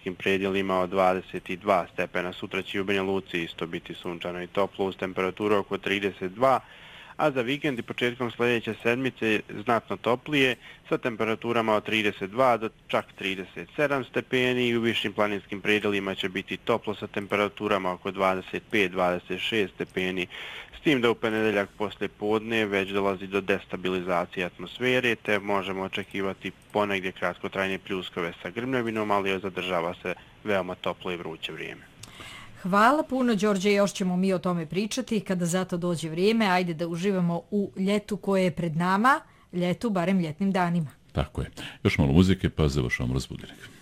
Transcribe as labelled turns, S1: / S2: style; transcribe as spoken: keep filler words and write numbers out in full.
S1: planinskim predjelima od dvadeset dva stepena. Sutra će u Banja Luci isto biti sunčano i toplo uz temperaturu oko trideset dva, a za vikend i početkom sljedeće sedmice znatno toplije sa temperaturama od trideset dva do čak trideset sedam stepeni i u višim planinskim predjelima će biti toplo sa temperaturama oko dvadeset pet do dvadeset šest stepeni, s tim da u ponedeljak poslije podne već dolazi do destabilizacije atmosfere, te možemo očekivati ponegdje kratkotrajne pljuskove sa grmljavinom, ali zadržava se veoma toplo i vruće vrijeme.
S2: Hvala puno, Đorđe, još ćemo mi o tome pričati kada zato dođe vrijeme. Ajde da uživamo u ljetu koje je pred nama, ljetu barem ljetnim danima.
S3: Tako je. Još malo muzike pa završavamo razbudirak.